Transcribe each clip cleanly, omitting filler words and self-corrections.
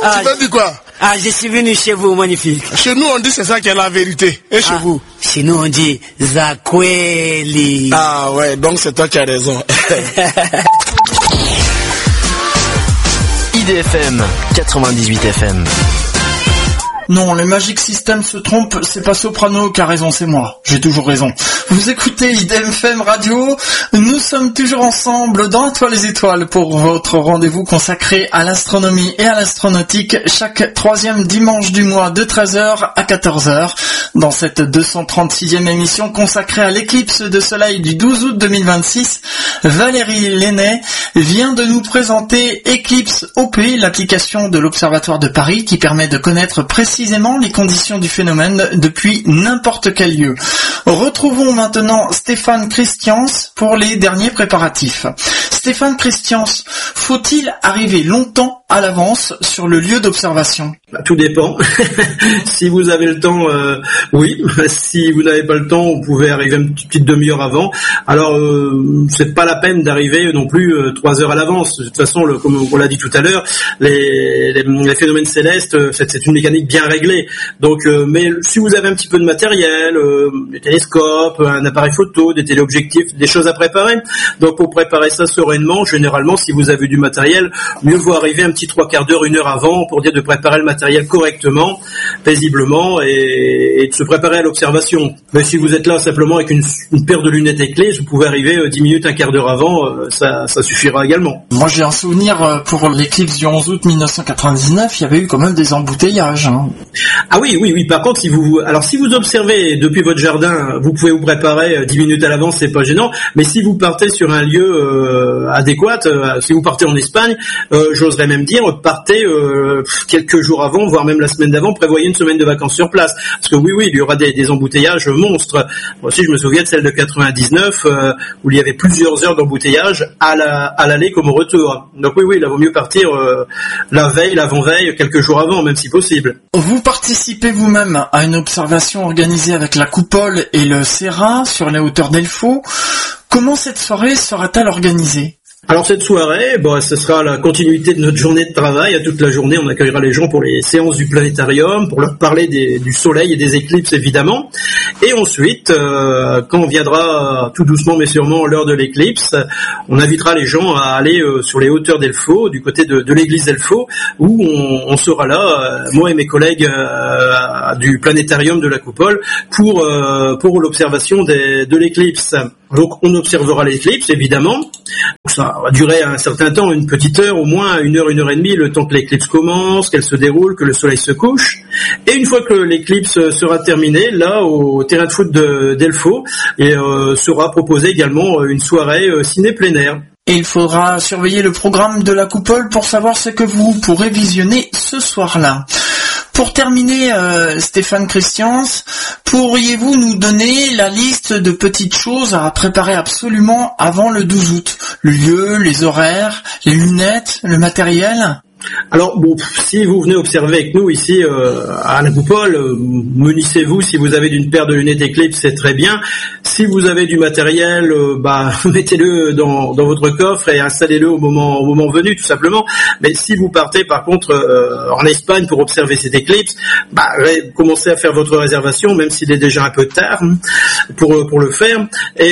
Tu m'as dit quoi? Ah, je suis venu chez vous, magnifique. Chez nous, on dit c'est ça qui est la vérité. Et chez vous? Chez nous, on dit Zakweli. Ah ouais, donc c'est toi qui as raison. IDFM 98 FM. Non, les Magic System se trompent, c'est pas Soprano qui a raison, c'est moi. J'ai toujours raison. Vous écoutez IDFM Radio, nous sommes toujours ensemble dans Toi les étoiles pour votre rendez-vous consacré à l'astronomie et à l'astronautique chaque troisième dimanche du mois de 13h à 14h. Dans cette 236e émission consacrée à l'éclipse de soleil du 12 août 2026, Valérie Lenné vient de nous présenter Eclipse OP, l'application de l'Observatoire de Paris qui permet de connaître précisément les conditions du phénomène depuis n'importe quel lieu. Retrouvons maintenant Stéphane Christians pour les derniers préparatifs. Stéphane Christians, faut-il arriver longtemps à l'avance sur le lieu d'observation? Tout dépend. Si vous avez le temps, oui. Si vous n'avez pas le temps, vous pouvez arriver une petite demi-heure avant. Alors, c'est pas la peine d'arriver non plus 3 heures à l'avance. De toute façon, comme on l'a dit tout à l'heure, les phénomènes célestes, c'est une mécanique bien réglée. Donc, mais si vous avez un petit peu de matériel, des télescopes, un appareil photo, des téléobjectifs, des choses à préparer. Donc, pour préparer ça sereinement, généralement, si vous avez du matériel, mieux vaut arriver un petit 3/4 d'heure, 1 heure avant pour dire de préparer le matériel correctement, paisiblement et de se préparer à l'observation. Mais si vous êtes là simplement avec une paire de lunettes et clés, vous pouvez arriver 10 minutes, 1/4 d'heure avant, ça suffira également. Moi j'ai un souvenir pour l'éclipse du 11 août 1999, il y avait eu quand même des embouteillages. Hein. Ah oui. Par contre, si vous observez depuis votre jardin, vous pouvez vous préparer 10 minutes à l'avance, c'est pas gênant. Mais si vous partez sur un lieu adéquat, si vous partez en Espagne, j'oserais même dire, partez quelques jours avant, voire même la semaine d'avant, prévoyez une semaine de vacances sur place. Parce que oui, il y aura des embouteillages monstres. Moi aussi, je me souviens de celle de 99, où il y avait plusieurs heures d'embouteillage à l'aller comme au retour. Donc oui, il vaut mieux partir la veille, l'avant-veille, quelques jours avant, même si possible. Vous participez vous-même à une observation organisée avec la Coupole et le CERA sur les hauteurs d'Elfo. Comment cette soirée sera-t-elle organisée ? Alors cette soirée, ce sera la continuité de notre journée de travail. À toute la journée, on accueillera les gens pour les séances du planétarium, pour leur parler du soleil et des éclipses évidemment. Et ensuite, quand viendra tout doucement mais sûrement l'heure de l'éclipse, on invitera les gens à aller sur les hauteurs d'Elfo, du côté de l'église d'Elfo, où on sera là, moi et mes collègues du planétarium de la Coupole, pour l'observation de l'éclipse. Donc on observera l'éclipse évidemment. Ça va durer un certain temps, une petite heure, au moins 1 heure, 1 heure et demie, le temps que l'éclipse commence, qu'elle se déroule, que le soleil se couche. Et une fois que l'éclipse sera terminée, là, au terrain de foot d'Elfo, sera proposée également une soirée ciné plein air. Et il faudra surveiller le programme de la Coupole pour savoir ce que vous pourrez visionner ce soir-là. Pour terminer, Stéphane Christians, pourriez-vous nous donner la liste de petites choses à préparer absolument avant le 12 août ? Le lieu, les horaires, les lunettes, le matériel ? Alors si vous venez observer avec nous ici à la Coupole, munissez-vous. Si vous avez d'une paire de lunettes Eclipse, c'est très bien. Si vous avez du matériel, mettez-le dans votre coffre et installez-le au moment venu, tout simplement. Mais si vous partez par contre en Espagne pour observer cette éclipse, commencez à faire votre réservation, même s'il est déjà un peu tard pour le faire. Et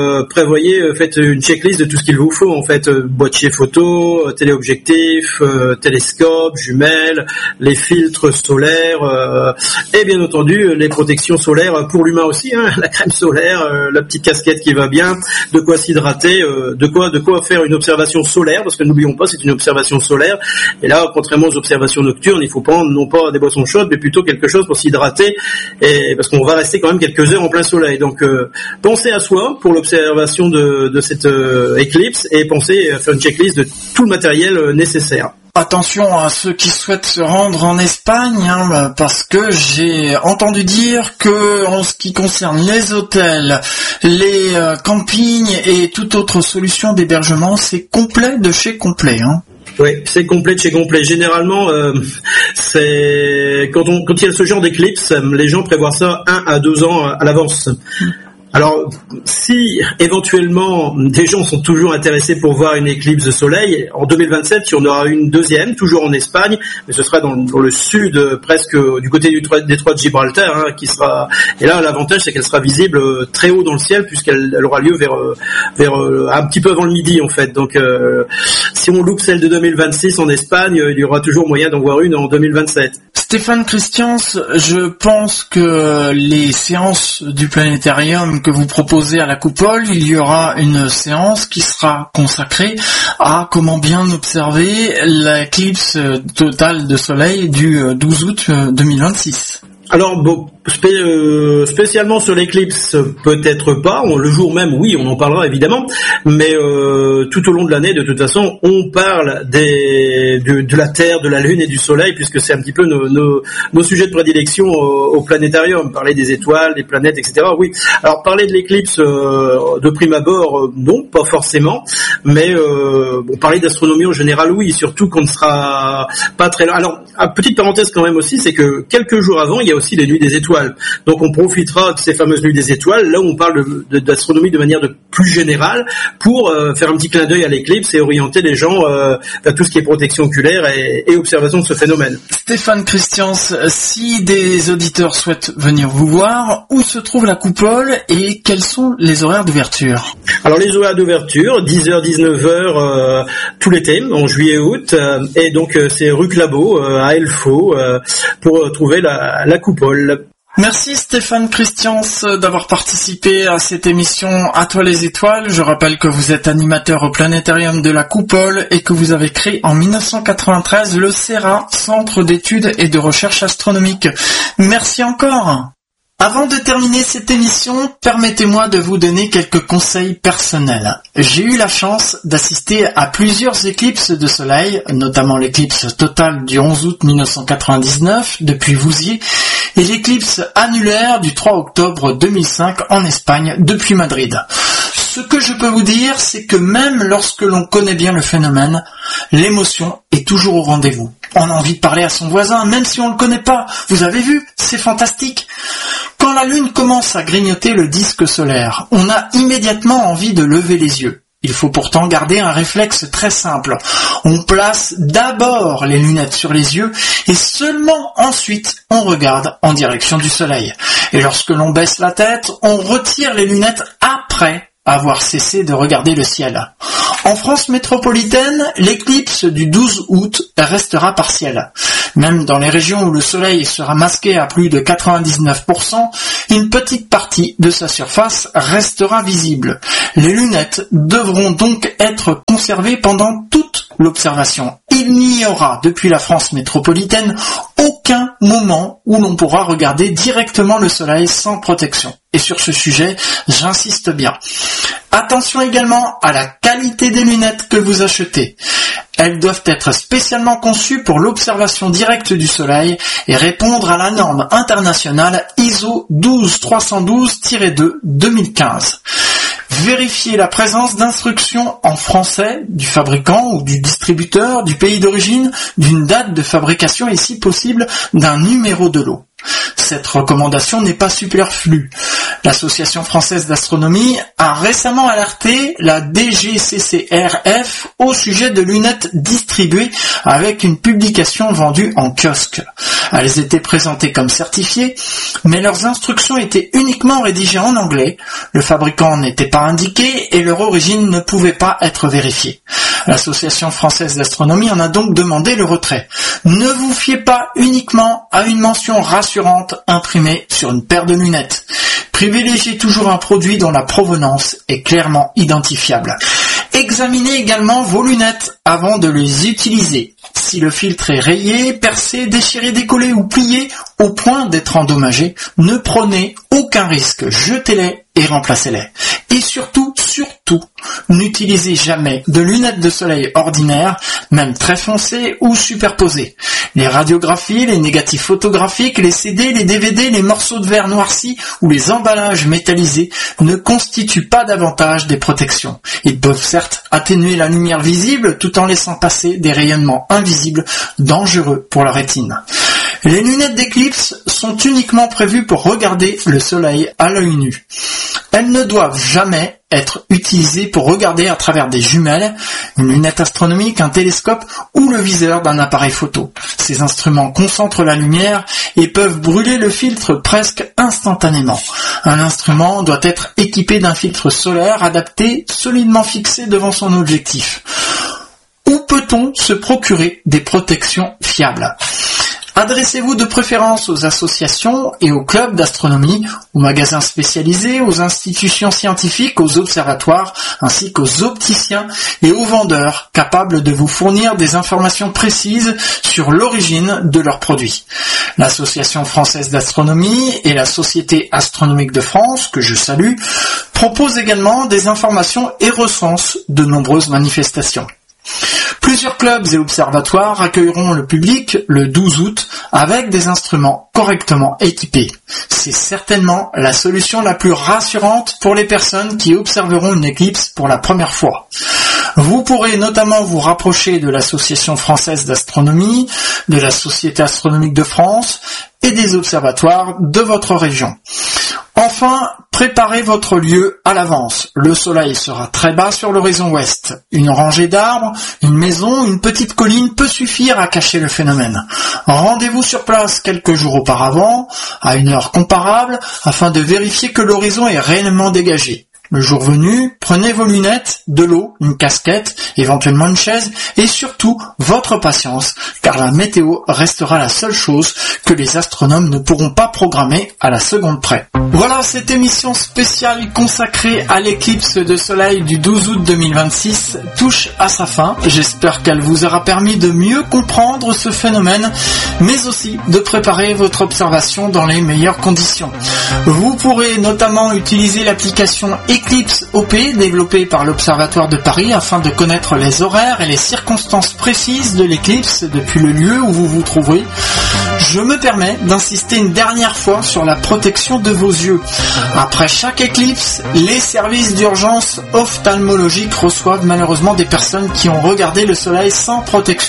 faites une checklist de tout ce qu'il vous faut en fait, boîtier photo, téléobjectif, télescope, jumelles, les filtres solaires et bien entendu les protections solaires pour l'humain aussi, la crème solaire, la petite casquette qui va bien, de quoi s'hydrater, de quoi faire une observation solaire, parce que n'oublions pas, c'est une observation solaire. Et là, contrairement aux observations nocturnes, il faut prendre non pas des boissons chaudes, mais plutôt quelque chose pour s'hydrater, et parce qu'on va rester quand même quelques heures en plein soleil. Donc pensez à soi pour l'observation de cette éclipse, et pensez à faire une checklist de tout le matériel nécessaire. Attention à ceux qui souhaitent se rendre en Espagne, parce que j'ai entendu dire que en ce qui concerne les hôtels, les campings et toute autre solution d'hébergement, c'est complet de chez complet. Oui, c'est complet de chez complet. Généralement, c'est quand il y a ce genre d'éclipse, les gens prévoient ça 1 à 2 ans à l'avance. Alors, si éventuellement des gens sont toujours intéressés pour voir une éclipse de soleil, en 2027, il y en aura une deuxième, toujours en Espagne, mais ce sera dans le sud, presque du côté du détroit de Gibraltar, hein, qui sera. Et là, l'avantage, c'est qu'elle sera visible très haut dans le ciel, puisqu'elle aura lieu vers un petit peu avant le midi, en fait. Donc, si on loupe celle de 2026 en Espagne, il y aura toujours moyen d'en voir une en 2027. Stéphane Christians, je pense que les séances du planétarium que vous proposez à la coupole, il y aura une séance qui sera consacrée à comment bien observer l'éclipse totale de soleil du 12 août 2026. Alors, bon, spécialement sur l'éclipse, peut-être pas. Le jour même, oui, on en parlera évidemment, mais tout au long de l'année, de toute façon, on parle de la Terre, de la Lune et du Soleil, puisque c'est un petit peu nos sujets de prédilection au planétarium. Parler des étoiles, des planètes, etc. Oui. Alors, parler de l'éclipse de prime abord, non, pas forcément, mais bon, parler d'astronomie en général, oui, surtout qu'on ne sera pas très... Alors, petite parenthèse quand même aussi, c'est que quelques jours avant, il y a aussi les nuits des étoiles. Donc on profitera de ces fameuses nuits des étoiles, là où on parle d'astronomie de manière plus générale, pour faire un petit clin d'œil à l'éclipse et orienter les gens vers tout ce qui est protection oculaire et observation de ce phénomène. Stéphane Christians, si des auditeurs souhaitent venir vous voir, où se trouve la coupole et quels sont les horaires d'ouverture? Alors les horaires d'ouverture, 10h, 19h tout l'été, en juillet-août, et donc c'est rue Clabot à Elfaux pour trouver la coupole. Merci Stéphane Christians d'avoir participé à cette émission À toi les étoiles. Je rappelle que vous êtes animateur au planétarium de la Coupole et que vous avez créé en 1993 le CERA, Centre d'études et de recherche astronomique. Merci encore. Avant de terminer cette émission, permettez-moi de vous donner quelques conseils personnels. J'ai eu la chance d'assister à plusieurs éclipses de soleil, notamment l'éclipse totale du 11 août 1999 depuis Vouziers et l'éclipse annulaire du 3 octobre 2005 en Espagne depuis Madrid. Ce que je peux vous dire, c'est que même lorsque l'on connaît bien le phénomène, l'émotion est toujours au rendez-vous. On a envie de parler à son voisin, même si on ne le connaît pas. Vous avez vu, c'est fantastique. Quand la Lune commence à grignoter le disque solaire, on a immédiatement envie de lever les yeux. Il faut pourtant garder un réflexe très simple. On place d'abord les lunettes sur les yeux et seulement ensuite on regarde en direction du soleil. Et lorsque l'on baisse la tête, on retire les lunettes après avoir cessé de regarder le ciel. En France métropolitaine, l'éclipse du 12 août restera partielle. Même dans les régions où le soleil sera masqué à plus de 99%, une petite partie de sa surface restera visible. Les lunettes devront donc être conservées pendant toute l'observation. Il n'y aura, depuis la France métropolitaine, aucun moment où l'on pourra regarder directement le soleil sans protection. Et sur ce sujet, j'insiste bien. Attention également à la qualité des lunettes que vous achetez. Elles doivent être spécialement conçues pour l'observation directe du soleil et répondre à la norme internationale ISO 12312-2 2015. Vérifiez la présence d'instructions en français du fabricant ou du distributeur, du pays d'origine, d'une date de fabrication et si possible d'un numéro de lot. Cette recommandation n'est pas superflue. L'Association française d'astronomie a récemment alerté la DGCCRF au sujet de lunettes distribuées avec une publication vendue en kiosque. Elles étaient présentées comme certifiées, mais leurs instructions étaient uniquement rédigées en anglais, le fabricant n'était pas indiqué et leur origine ne pouvait pas être vérifiée. L'Association française d'astronomie en a donc demandé le retrait. Ne vous fiez pas uniquement à une mention rassurante imprimée sur une paire de lunettes. Privilégiez toujours un produit dont la provenance est clairement identifiable. Examinez également vos lunettes avant de les utiliser. Si le filtre est rayé, percé, déchiré, décollé ou plié au point d'être endommagé, ne prenez aucun risque, jetez-les et remplacez-les. Et surtout, n'utilisez jamais de lunettes de soleil ordinaires, même très foncées ou superposées. Les radiographies, les négatifs photographiques, les CD, les DVD, les morceaux de verre noircis ou les emballages métallisés ne constituent pas davantage des protections. Ils peuvent certes atténuer la lumière visible tout en laissant passer des rayonnements invisibles dangereux pour la rétine. Les lunettes d'éclipse sont uniquement prévues pour regarder le soleil à l'œil nu. Elles ne doivent jamais être utilisées pour regarder à travers des jumelles, une lunette astronomique, un télescope ou le viseur d'un appareil photo. Ces instruments concentrent la lumière et peuvent brûler le filtre presque instantanément. Un instrument doit être équipé d'un filtre solaire adapté, solidement fixé devant son objectif. Où peut-on se procurer des protections fiables ? Adressez-vous de préférence aux associations et aux clubs d'astronomie, aux magasins spécialisés, aux institutions scientifiques, aux observatoires, ainsi qu'aux opticiens et aux vendeurs capables de vous fournir des informations précises sur l'origine de leurs produits. L'Association française d'astronomie et la Société astronomique de France, que je salue, proposent également des informations et recensent de nombreuses manifestations. Plusieurs clubs et observatoires accueilleront le public le 12 août avec des instruments correctement équipés. C'est certainement la solution la plus rassurante pour les personnes qui observeront une éclipse pour la première fois. Vous pourrez notamment vous rapprocher de l'Association française d'astronomie, de la Société astronomique de France et des observatoires de votre région. Enfin, préparez votre lieu à l'avance. Le soleil sera très bas sur l'horizon ouest. Une rangée d'arbres, une maison, une petite colline peut suffire à cacher le phénomène. Rendez-vous sur place quelques jours auparavant, à une heure comparable, afin de vérifier que l'horizon est réellement dégagé. Le jour venu, prenez vos lunettes, de l'eau, une casquette, éventuellement une chaise et surtout votre patience, car la météo restera la seule chose que les astronomes ne pourront pas programmer à la seconde près. Voilà, cette émission spéciale consacrée à l'éclipse de soleil du 12 août 2026 touche à sa fin. J'espère qu'elle vous aura permis de mieux comprendre ce phénomène, mais aussi de préparer votre observation dans les meilleures conditions. Vous pourrez notamment utiliser l'application Eclipse OP développée par l'Observatoire de Paris afin de connaître les horaires et les circonstances précises de l'éclipse depuis le lieu où vous vous trouverez. Je me permets d'insister une dernière fois sur la protection de vos yeux. Après chaque éclipse, les services d'urgence ophtalmologiques reçoivent malheureusement des personnes qui ont regardé le soleil sans protection